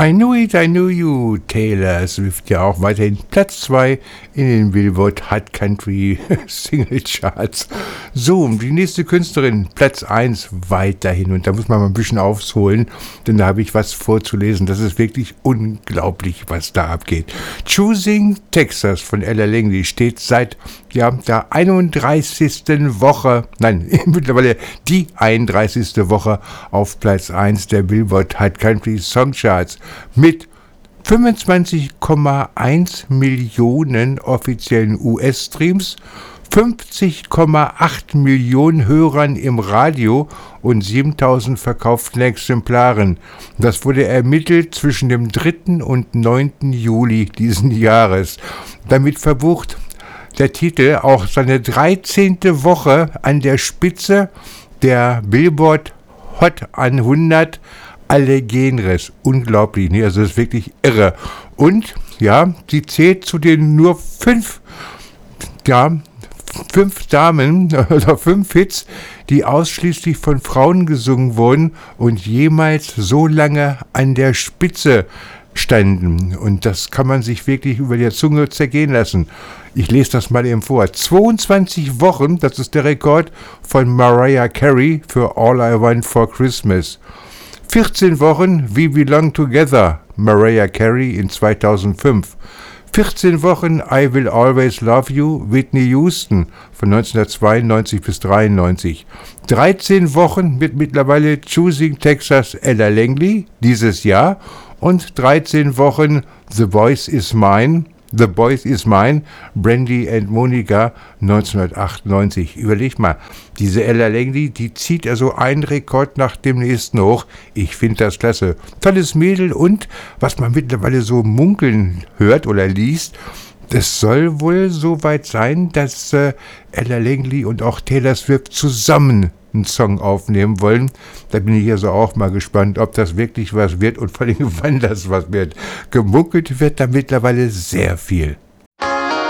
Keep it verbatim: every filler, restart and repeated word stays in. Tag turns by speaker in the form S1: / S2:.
S1: I Knew It, I Knew You, Taylor Swift, ja auch weiterhin Platz zwei in den Billboard Hot Country Single Charts. So, die nächste Künstlerin, Platz eins weiterhin, und da muss man mal ein bisschen aufholen, denn da habe ich was vorzulesen. Das ist wirklich unglaublich, was da abgeht. Choosing Texas von Ella Langley steht seit ja, der einunddreißigsten Woche, nein, mittlerweile die einunddreißigste Woche auf Platz eins der Billboard Hot Country Song Charts mit fünfundzwanzig Komma eins Millionen offiziellen U S-Streams, fünfzig Komma acht Millionen Hörern im Radio und siebentausend verkauften Exemplaren. Das wurde ermittelt zwischen dem dritten und neunten Juli diesen Jahres. Damit verbucht der Titel auch seine dreizehnte Woche an der Spitze der Billboard Hot hundert alle Genres. Unglaublich, ne? Also das ist wirklich irre. Und, ja, sie zählt zu den nur fünf, ja, fünf Damen oder fünf Hits, die ausschließlich von Frauen gesungen wurden und jemals so lange an der Spitze standen. Und das kann man sich wirklich über die Zunge zergehen lassen. Ich lese das mal eben vor. zweiundzwanzig Wochen, das ist der Rekord von Mariah Carey für All I Want for Christmas. vierzehn Wochen, We Belong Together, Mariah Carey in zweitausendfünf. vierzehn Wochen, I Will Always Love You, Whitney Houston von neunzehnhundertzweiundneunzig bis dreiundneunzig. dreizehn Wochen mit mittlerweile Choosing Texas Ella Langley dieses Jahr und dreizehn Wochen The Voice Is Mine, The Boys Is Mine, Brandy and Monica neunzehnhundertachtundneunzig. Überleg mal, diese Ella Langley, die zieht also einen Rekord nach dem nächsten hoch. Ich finde das klasse. Tolles Mädel und, was man mittlerweile so munkeln hört oder liest, es soll wohl so weit sein, dass äh, Ella Langley und auch Taylor Swift zusammen einen Song aufnehmen wollen. Da bin ich also auch mal gespannt, ob das wirklich was wird und vor allem, wann das was wird. Gemunkelt wird da mittlerweile sehr viel.